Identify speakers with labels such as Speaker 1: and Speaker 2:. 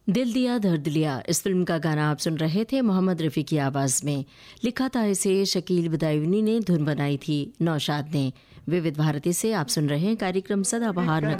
Speaker 1: दिल दिया दर्द लिया, इस फिल्म का गाना आप सुन रहे थे मोहम्मद रफ़ी की आवाज़ में। लिखा था इसे शकील बदायूनी ने, धुन बनाई थी नौशाद ने। विविध भारती से आप सुन रहे हैं कार्यक्रम सदाबहार नगर